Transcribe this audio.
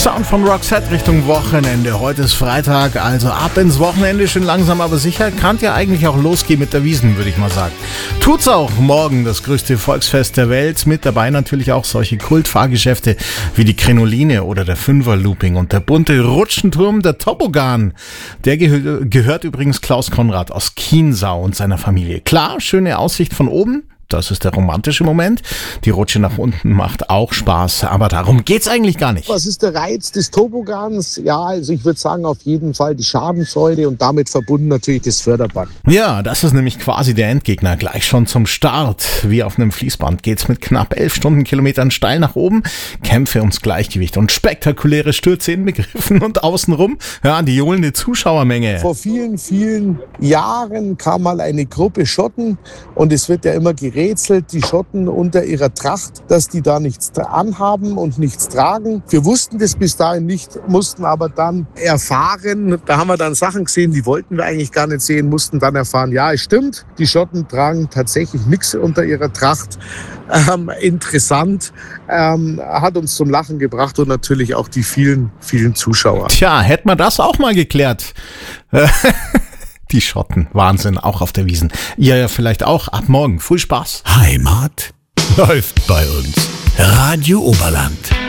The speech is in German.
Sound von Roxette Richtung Wochenende. Heute ist Freitag, also ab ins Wochenende, schön langsam, aber sicher. Kann ja eigentlich auch losgehen mit der Wiesn, würde ich mal sagen. Tut's auch morgen, das größte Volksfest der Welt. Mit dabei natürlich auch solche Kultfahrgeschäfte wie die Krinoline oder der Fünfer-Looping und der bunte Rutschenturm, der Toboggan. Der gehört übrigens Klaus Konrad aus Chiemsau und seiner Familie. Klar, schöne Aussicht von oben. Das ist der romantische Moment. Die Rutsche nach unten macht auch Spaß, aber darum geht's eigentlich gar nicht. Was ist der Reiz des Toboggans? Ja, also ich würde sagen, auf jeden Fall die Schadenfreude und damit verbunden natürlich das Förderband. Ja, das ist nämlich quasi der Endgegner. Gleich schon zum Start. Wie auf einem Fließband geht's mit knapp 11 Stundenkilometern steil nach oben. Kämpfe ums Gleichgewicht und spektakuläre Stürze inbegriffen und außenrum, ja, die johlende Zuschauermenge. Vor vielen, vielen Jahren kam mal eine Gruppe Schotten und es wird ja immer gerätselt, die Schotten unter ihrer Tracht, dass die da nichts anhaben und nichts tragen. Wir wussten das bis dahin nicht, mussten aber dann erfahren, da haben wir dann Sachen gesehen, die wollten wir eigentlich gar nicht sehen, mussten dann erfahren, ja, es stimmt, die Schotten tragen tatsächlich nichts unter ihrer Tracht. Interessant, hat uns zum Lachen gebracht und natürlich auch die vielen, vielen Zuschauer. Tja, hätten wir das auch mal geklärt. Die Schotten, Wahnsinn, auch auf der Wiesn. Ihr ja vielleicht auch, ab morgen. Viel Spaß. Heimat läuft bei uns. Radio Oberland.